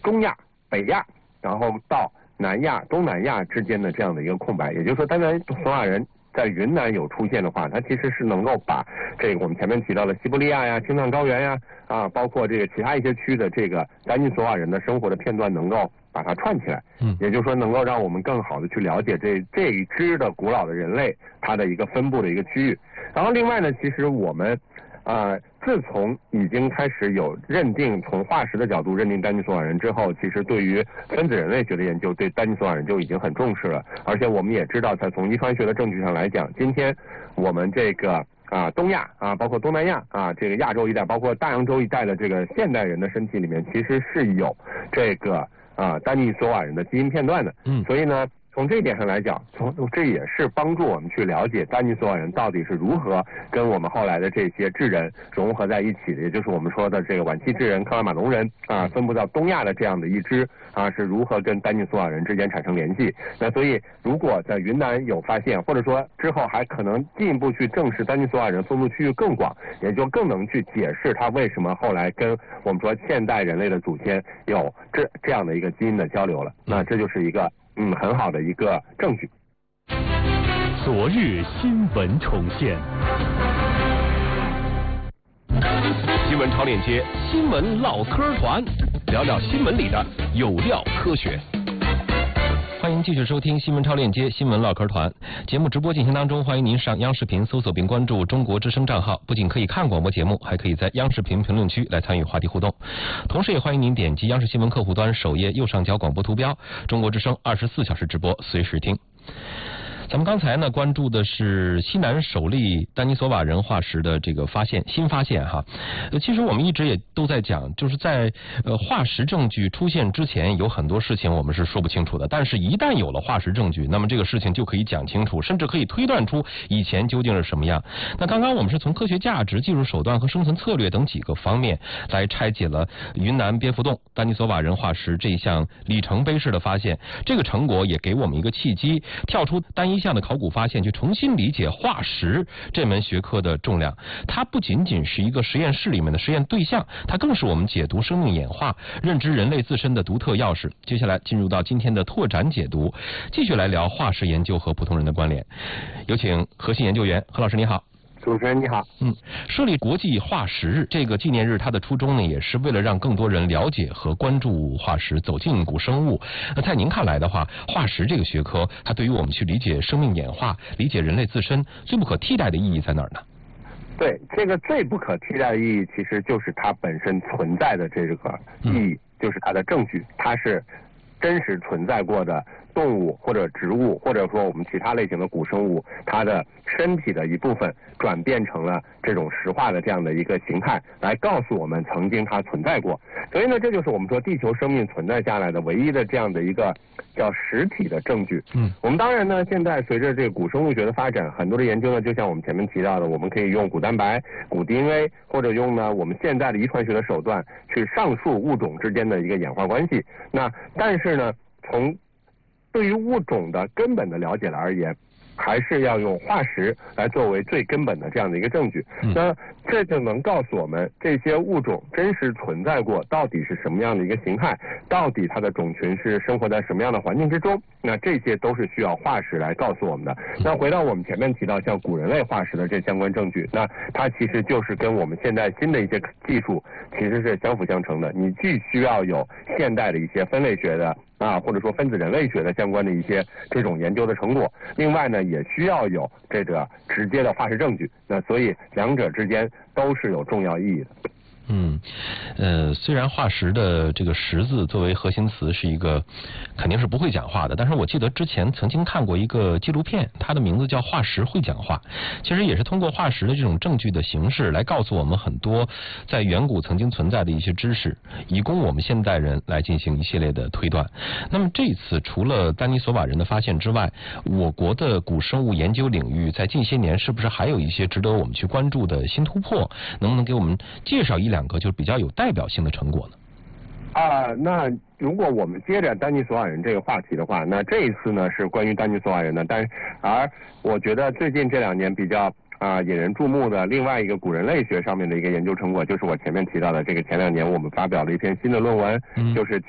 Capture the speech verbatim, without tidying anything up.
中亚、北亚，然后到南亚、东南亚之间的这样的一个空白。也就是说，丹尼索瓦人在云南有出现的话，它其实是能够把这个我们前面提到的西伯利亚呀、青藏高原呀啊，包括这个其他一些区的这个丹尼索瓦人的生活的片段，能够把它串起来。嗯，也就是说，能够让我们更好的去了解这这一支的古老的人类它的一个分布的一个区域。然后另外呢，其实我们啊、呃，自从已经开始有认定，从化石的角度认定丹尼索瓦人之后，其实对于分子人类学的研究，对丹尼索瓦人就已经很重视了。而且我们也知道，在从遗传学的证据上来讲，今天我们这个啊东亚啊，包括东南亚啊，这个亚洲一带，包括大洋洲一带的这个现代人的身体里面，其实是有这个啊丹尼索瓦人的基因片段的。嗯，所以呢，从这一点上来讲，从这也是帮助我们去了解丹尼索瓦人到底是如何跟我们后来的这些智人融合在一起的，也就是我们说的这个晚期智人、克拉玛农人啊，分布到东亚的这样的一支啊，是如何跟丹尼索瓦人之间产生联系。那所以，如果在云南有发现，或者说之后还可能进一步去证实丹尼索瓦人分布区域更广，也就更能去解释他为什么后来跟我们说现代人类的祖先有这这样的一个基因的交流了。那这就是一个嗯，很好的一个证据。 昨日新闻重现，新闻超链接，新闻唠嗑团，聊聊新闻里的有料科学。欢迎继续收听新闻超链接新闻唠嗑团节目直播进行当中，欢迎您上央视频搜索并关注中国之声账号，不仅可以看广播节目，还可以在央视频评论区来参与话题互动。同时也欢迎您点击央视新闻客户端首页右上角广播图标，中国之声二十四小时直播，随时听。咱们刚才呢关注的是西南首例丹尼索瓦人化石的这个发现，新发现哈。呃，其实我们一直也都在讲，就是在呃化石证据出现之前，有很多事情我们是说不清楚的，但是一旦有了化石证据，那么这个事情就可以讲清楚，甚至可以推断出以前究竟是什么样。那刚刚我们是从科学价值、技术手段和生存策略等几个方面来拆解了云南蝙蝠洞丹尼索瓦人化石这一项里程碑式的发现，这个成果也给我们一个契机，跳出单一项的考古发现，去重新理解化石这门学科的重量。它不仅仅是一个实验室里面的实验对象，它更是我们解读生命演化、认知人类自身的独特钥匙。接下来进入到今天的拓展解读，继续来聊化石研究和普通人的关联。有请核心研究员何老师，你好。 主持人你好。 嗯，设立国际化石日这个纪念日，它的初衷呢，也是为了让更多人了解和关注化石，走进古生物。那在您看来的话，化石这个学科，它对于我们去理解生命演化、理解人类自身，最不可替代的意义在哪儿呢？ 对，这个最不可替代的意义，其实就是它本身存在的这个意义，嗯、就是它的证据，它是真实存在过的动物或者植物，或者说我们其他类型的古生物，它的身体的一部分转变成了这种石化的这样的一个形态，来告诉我们曾经它存在过。所以呢，这就是我们说地球生命存在下来的唯一的这样的一个叫实体的证据。嗯，我们当然呢，现在随着这个古生物学的发展，很多的研究呢，就像我们前面提到的，我们可以用骨蛋白、骨 D N A， 或者用呢我们现在的遗传学的手段去上述物种之间的一个演化关系。那但是呢，从对于物种的根本的了解而言，还是要用化石来作为最根本的这样的一个证据。嗯、那这就能告诉我们这些物种真实存在过到底是什么样的一个形态，到底它的种群是生活在什么样的环境之中。那这些都是需要化石来告诉我们的。那回到我们前面提到像古人类化石的这相关证据，那它其实就是跟我们现在新的一些技术其实是相辅相成的。你既需要有现代的一些分类学的啊，或者说分子人类学的相关的一些这种研究的成果，另外呢，也需要有这个直接的化石证据。那所以两者之间都是有重要意义的。 嗯，呃，虽然化石的这个石字作为核心词是一个肯定是不会讲话的，但是我记得之前曾经看过一个纪录片，它的名字叫《化石会讲话》，其实也是通过化石的这种证据的形式来告诉我们很多在远古曾经存在的一些知识，以供我们现代人来进行一系列的推断。那么这一次除了丹尼索瓦人的发现之外，我国的古生物研究领域在近些年是不是还有一些值得我们去关注的新突破？能不能给我们介绍一两两个就是比较有代表性的成果呢？ 啊，那如果我们接着丹尼索瓦人这个话题的话，那这一次呢是关于丹尼索瓦人的，但而我觉得最近这两年比较啊引人注目的另外一个古人类学上面的一个研究成果，就是我前面提到的这个前两年我们发表了一篇新的论文，嗯、就是